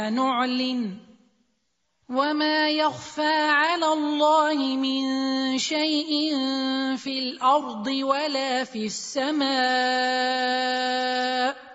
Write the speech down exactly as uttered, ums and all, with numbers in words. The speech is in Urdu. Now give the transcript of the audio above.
نعلن وما يخفى على الله من شيء في الأرض ولا في السماء